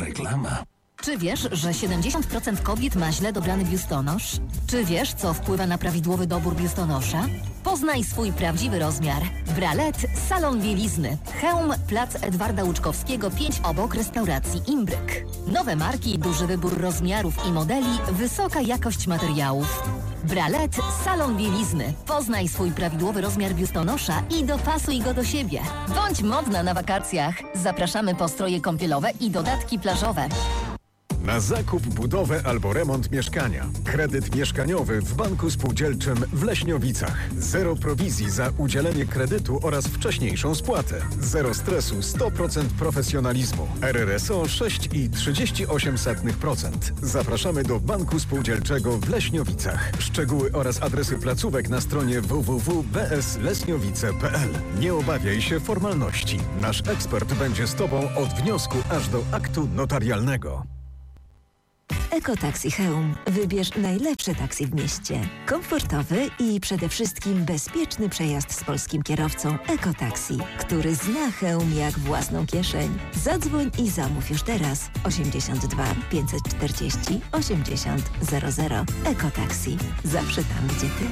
Reklama. Czy wiesz, że 70% kobiet ma źle dobrany biustonosz? Czy wiesz, co wpływa na prawidłowy dobór biustonosza? Poznaj swój prawdziwy rozmiar. Bralet, salon bielizny. Chełm, plac Edwarda Łuczkowskiego 5 obok restauracji Imbryk. Nowe marki, duży wybór rozmiarów i modeli, wysoka jakość materiałów. Bralet, salon bielizny. Poznaj swój prawidłowy rozmiar biustonosza i dopasuj go do siebie. Bądź modna na wakacjach. Zapraszamy po stroje kąpielowe i dodatki plażowe. Na zakup, budowę albo remont mieszkania. Kredyt mieszkaniowy w Banku Spółdzielczym w Leśniowicach. Zero prowizji za udzielenie kredytu oraz wcześniejszą spłatę. Zero stresu, 100% profesjonalizmu. RRSO 6,38%. Zapraszamy do Banku Spółdzielczego w Leśniowicach. Szczegóły oraz adresy placówek na stronie www.bsleśniowice.pl. Nie obawiaj się formalności. Nasz ekspert będzie z Tobą od wniosku aż do aktu notarialnego. Ekotaksi Chełm. Wybierz najlepsze taksi w mieście. Komfortowy i przede wszystkim bezpieczny przejazd z polskim kierowcą Ekotaksi, który zna Chełm jak własną kieszeń. Zadzwoń i zamów już teraz. 82 540 80 00. Ekotaksi. Zawsze tam, gdzie ty.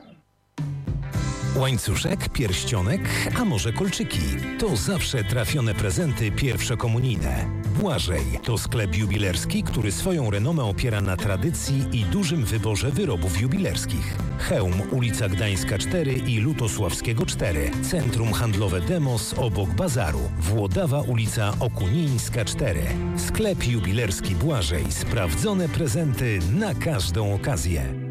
Łańcuszek, pierścionek, a może kolczyki. To zawsze trafione prezenty pierwszokomunijne. Błażej to sklep jubilerski, który swoją renomę opiera na tradycji i dużym wyborze wyrobów jubilerskich. Chełm, ulica Gdańska 4 i Lutosławskiego 4. Centrum handlowe Demos obok bazaru. Włodawa, ulica Okunińska 4. Sklep jubilerski Błażej. Sprawdzone prezenty na każdą okazję.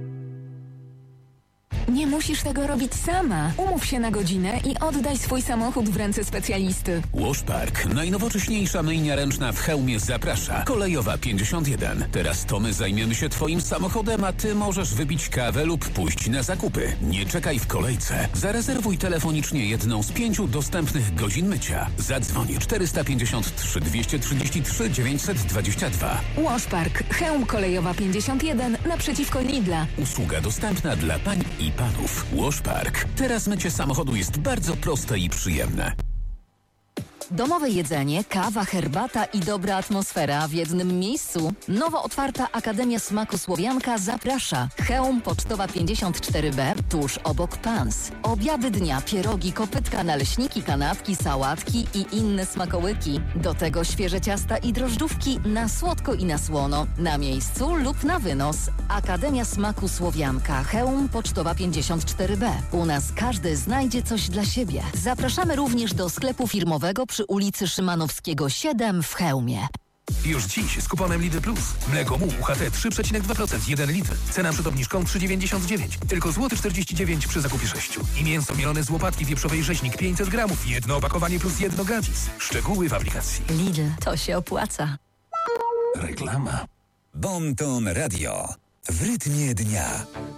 Nie musisz tego robić sama. Umów się na godzinę i oddaj swój samochód w ręce specjalisty. Washpark, najnowocześniejsza myjnia ręczna w Chełmie zaprasza. Kolejowa 51. Teraz to my zajmiemy się Twoim samochodem, a Ty możesz wypić kawę lub pójść na zakupy. Nie czekaj w kolejce. Zarezerwuj telefonicznie jedną z 5 dostępnych godzin mycia. Zadzwoń 453 233 922. Washpark, Chełm Kolejowa 51 naprzeciwko Lidla. Usługa dostępna dla pań i panów. Washpark. Teraz mycie samochodu jest bardzo proste i przyjemne. Domowe jedzenie, kawa, herbata i dobra atmosfera w jednym miejscu. Nowo otwarta Akademia Smaku Słowianka zaprasza. Chełm Pocztowa 54B, tuż obok Pans. Obiady dnia, pierogi, kopytka, naleśniki, kanapki, sałatki i inne smakołyki. Do tego świeże ciasta i drożdżówki na słodko i na słono. Na miejscu lub na wynos. Akademia Smaku Słowianka, Chełm Pocztowa 54B. U nas każdy znajdzie coś dla siebie. Zapraszamy również do sklepu firmowego przy ulicy Szymanowskiego 7 w Chełmie. Już dziś z kuponem Lidl Plus. Mleko Mu UHT 3,2%, 1 litr. Cena przed obniżką 3,99. Tylko złoty 49 przy zakupie 6. I mięso mielone z łopatki wieprzowej rzeźnik 500 gramów. Jedno opakowanie plus jedno gratis. Szczegóły w aplikacji. Lidl, to się opłaca. Reklama. Bon Ton Radio. W rytmie dnia.